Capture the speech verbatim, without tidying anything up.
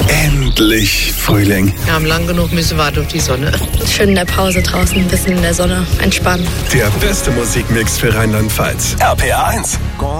Endlich Frühling. Wir haben lang genug müssen warten auf die Sonne. Schön in der Pause draußen, ein bisschen in der Sonne entspannen. Der beste Musikmix für Rheinland-Pfalz. R P R eins.